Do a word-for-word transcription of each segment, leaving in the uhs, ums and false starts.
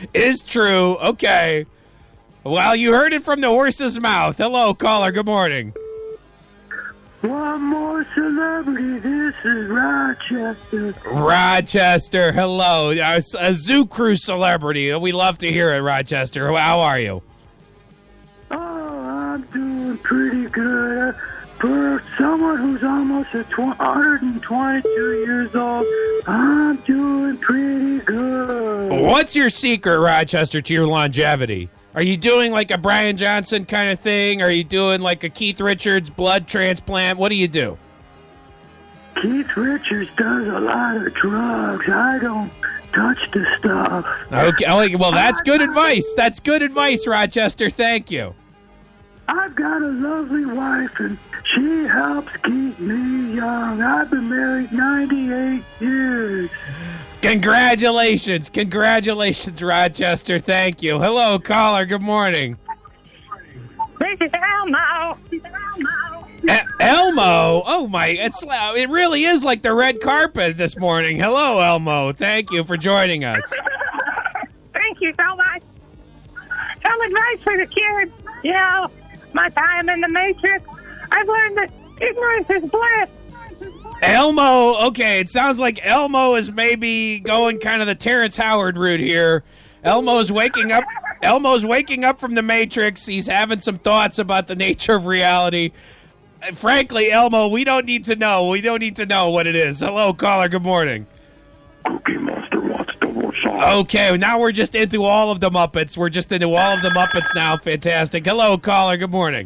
is true. Okay. Well, you heard it from the horse's mouth. Hello, caller. Good morning. One more celebrity. This is Rochester. Rochester. Hello. A, a Zoo Crew celebrity. We love to hear it, Rochester. How are you? Oh, I'm doing pretty good. Uh, for someone who's almost at one hundred twenty-two years old, I'm doing pretty good. What's your secret, Rochester, to your longevity? Are you doing like a Brian Johnson kind of thing? Are you doing like a Keith Richards blood transplant? What do you do? Keith Richards does a lot of drugs. I don't touch the stuff. Okay, well, that's good advice. That's good advice, Rochester. Thank you. I've got a lovely wife, and she helps keep me young. I've been married ninety-eight years. Congratulations. Congratulations, Rochester. Thank you. Hello, caller. Good morning. This is Elmo. E- Elmo? Oh, my. It's It really is like the red carpet this morning. Hello, Elmo. Thank you for joining us. Thank you so much. Some advice for the kids. You know, my time in the Matrix, I've learned that ignorance is bliss. Elmo, okay, it sounds like Elmo is maybe going kind of the Terrence Howard route here. Elmo's waking up Elmo's waking up from the Matrix. He's having some thoughts about the nature of reality. And frankly, Elmo, we don't need to know. We don't need to know what it is. Hello, caller, good morning. Cookie Monster wants double shot. Okay, now we're just into all of the Muppets. We're just into all of the Muppets now. Fantastic. Hello, caller, good morning.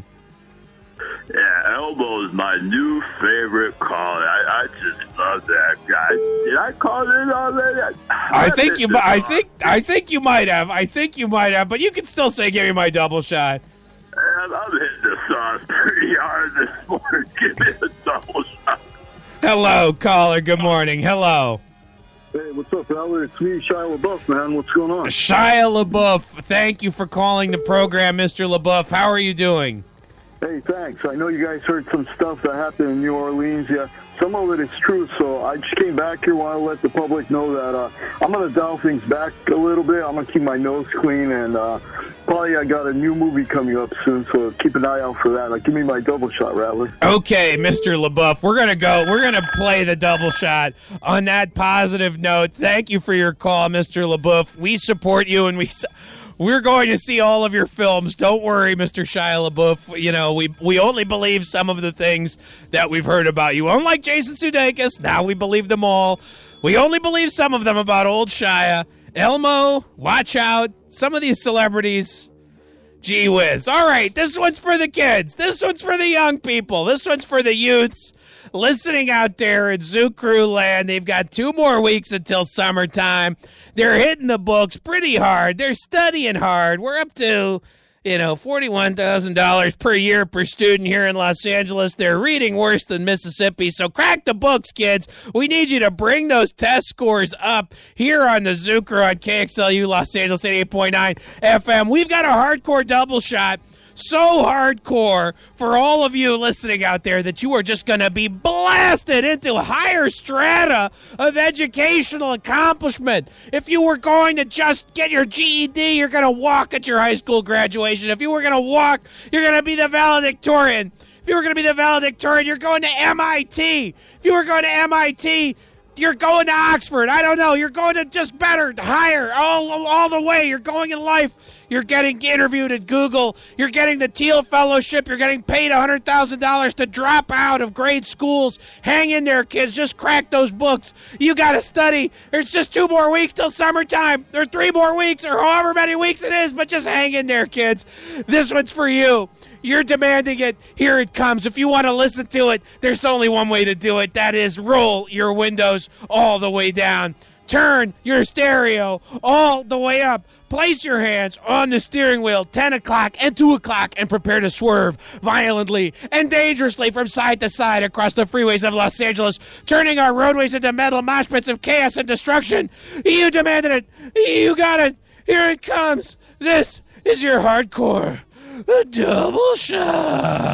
Yeah, Elmo's my new favorite caller. I, I just love that guy. Did I call in already? I, I think you. I think. I think you might have. I think you might have. But you can still say, "Give me my double shot." Man, I'm hitting the sauce pretty hard this morning. Give me a double shot. Hello, caller. Good morning. Hello. Hey, what's up, Albert? It's me, Shia LaBeouf, man. What's going on? Shia LaBeouf. Thank you for calling the program, Mister LaBeouf. How are you doing? Hey, thanks. I know you guys heard some stuff that happened in New Orleans. Yeah, some of it is true, so I just came back here while I let the public know that uh, I'm going to dial things back a little bit. I'm going to keep my nose clean, and uh, probably I got a new movie coming up soon, so keep an eye out for that. Like, give me my double shot, Rattler. Okay, Mister LaBeouf, we're going to go. We're going to play the double shot. On that positive note, thank you for your call, Mister LaBeouf. We support you, and we... We're going to see all of your films. Don't worry, Mister Shia LaBeouf. You know, we we only believe some of the things that we've heard about you. Unlike Jason Sudeikis, now we believe them all. We only believe some of them about old Shia. Elmo, watch out. Some of these celebrities, gee whiz. All right, this one's for the kids. This one's for the young people. This one's for the youths listening out there in Zoo Crew land. They've got two more weeks until summertime. They're hitting the books pretty hard. They're studying hard. We're up to, you know, forty-one thousand dollars per year per student here in Los Angeles. They're reading worse than Mississippi. So crack the books, kids. We need you to bring those test scores up here on the Zoo Crew on K X L U Los Angeles eighty-eight point nine F M. We've got a hardcore double shot. So hardcore for all of you listening out there that you are just going to be blasted into higher strata of educational accomplishment. If you were going to just get your G E D, you're going to walk at your high school graduation. If you were going to walk, you're going to be the valedictorian. If you were going to be the valedictorian, you're going to M I T. If you were going to M I T, you're going to Oxford. I don't know. You're going to just better, higher, all, all the way. You're going in life. You're getting interviewed at Google. You're getting the Teal Fellowship. You're getting paid one hundred thousand dollars to drop out of grade schools. Hang in there, kids. Just crack those books. You got to study. There's just two more weeks till summertime. Or three more weeks or however many weeks it is. But just hang in there, kids. This one's for you. You're demanding it. Here it comes. If you want to listen to it, there's only one way to do it. That is roll your windows all the way down. Turn your stereo all the way up. Place your hands on the steering wheel, ten o'clock and two o'clock, and prepare to swerve violently and dangerously from side to side across the freeways of Los Angeles, turning our roadways into metal mosh pits of chaos and destruction. You demanded it. You got it. Here it comes. This is your hardcore double shot.